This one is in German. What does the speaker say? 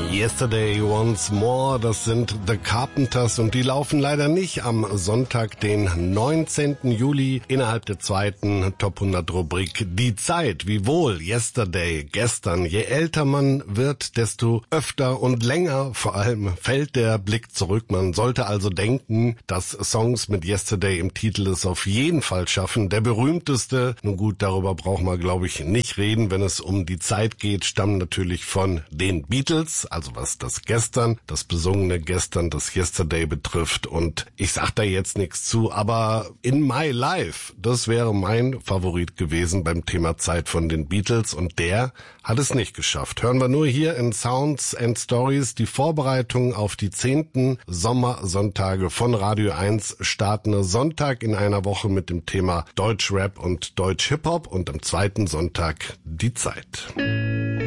Yesterday Once More, das sind The Carpenters und die laufen leider nicht am Sonntag, den 19. Juli innerhalb der zweiten Top 100 Rubrik Die Zeit. Wie wohl, Yesterday, gestern. Je älter man wird, desto öfter und länger vor allem fällt der Blick zurück. Man sollte also denken, dass Songs mit Yesterday im Titel es auf jeden Fall schaffen. Der berühmteste, nun gut, darüber braucht man glaube ich nicht reden, wenn es um die Zeit geht, stammt natürlich von den Beatles, also was das Gestern, das besungene Gestern, das Yesterday betrifft. Und ich sag da jetzt nichts zu, aber In My Life, das wäre mein Favorit gewesen beim Thema Zeit von den Beatles und der hat es nicht geschafft. Hören wir nur hier in Sounds and Stories die Vorbereitung auf die 10. Sommersonntage von Radio 1, starten Sonntag in einer Woche mit dem Thema Deutschrap und Deutsch-Hip-Hop und am zweiten Sonntag die Zeit.